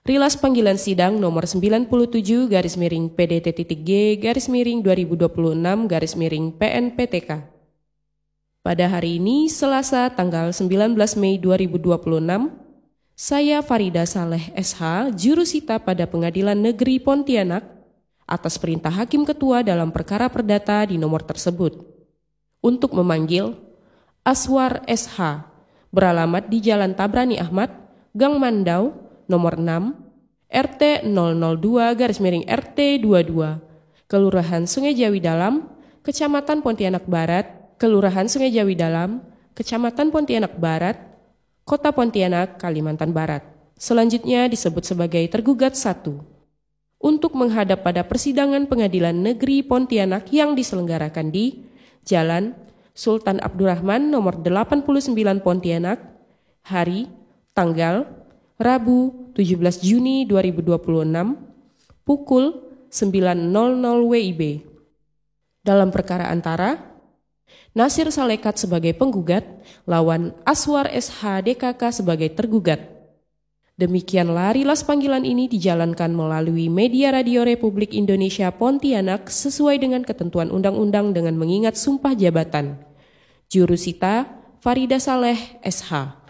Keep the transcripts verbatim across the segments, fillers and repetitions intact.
Rilas Panggilan Sidang nomor sembilan puluh tujuh garis miring P D T.G garis miring dua ribu dua puluh enam garis miring P N P T K. Pada hari ini, Selasa tanggal sembilan belas Mei dua ribu dua puluh enam, saya Farida Saleh S H, jurusita pada Pengadilan Negeri Pontianak, atas perintah Hakim Ketua dalam perkara perdata di nomor tersebut, untuk memanggil Aswar S H, beralamat di Jalan Tabrani Ahmad, Gang Mandau, nomor enam, R T nol nol dua garis miring R T dua puluh dua, Kelurahan Sungai Jawi Dalam, Kecamatan Pontianak Barat, Kelurahan Sungai Jawi Dalam, Kecamatan Pontianak Barat, Kota Pontianak, Kalimantan Barat. Selanjutnya disebut sebagai tergugat satu. Untuk menghadap pada persidangan Pengadilan Negeri Pontianak yang diselenggarakan di Jalan Sultan Abdurrahman nomor delapan puluh sembilan Pontianak, hari, tanggal, Rabu tujuh belas Juni dua ribu dua puluh enam, pukul sembilan nol nol W I B. Dalam perkara antara Nasir Salekat sebagai penggugat lawan Aswar S H D K K sebagai tergugat. Demikianlah rilas panggilan ini dijalankan melalui media Radio Republik Indonesia Pontianak sesuai dengan ketentuan undang-undang dengan mengingat sumpah jabatan. Jurusita Farida Saleh S H.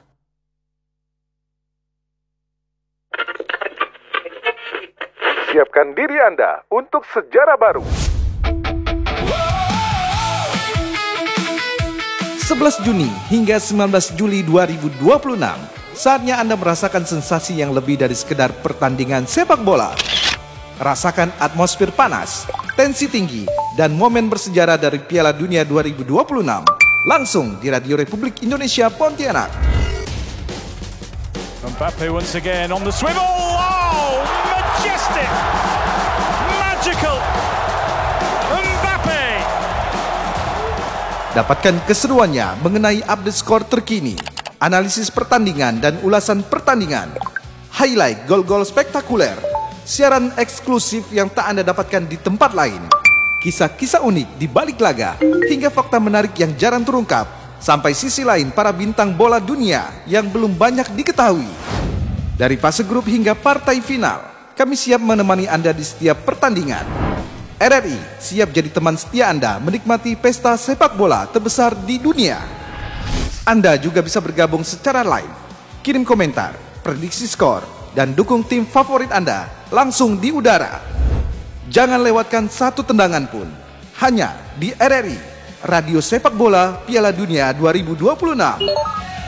Siapkan diri Anda untuk sejarah baru. sebelas Juni hingga sembilan belas Juli dua ribu dua puluh enam, saatnya Anda merasakan sensasi yang lebih dari sekedar pertandingan sepak bola. Rasakan atmosfer panas, tensi tinggi, dan momen bersejarah dari Piala Dunia dua ribu dua puluh enam. Langsung di Radio Republik Indonesia Pontianak. Mbappe once again on the swivel. Oh, majestic, magical, Mbappe. Dapatkan keseruannya mengenai update skor terkini, analisis pertandingan dan ulasan pertandingan, highlight gol-gol spektakuler, siaran eksklusif yang tak Anda dapatkan di tempat lain, kisah-kisah unik di balik laga, hingga fakta menarik yang jarang terungkap, sampai sisi lain para bintang bola dunia yang belum banyak diketahui. Dari fase grup hingga partai final, kami siap menemani Anda di setiap pertandingan. R R I siap jadi teman setia Anda menikmati pesta sepak bola terbesar di dunia. Anda juga bisa bergabung secara live, kirim komentar, prediksi skor, dan dukung tim favorit Anda langsung di udara. Jangan lewatkan satu tendangan pun, hanya di R R I, Radio Sepak Bola Piala Dunia dua ribu dua puluh enam.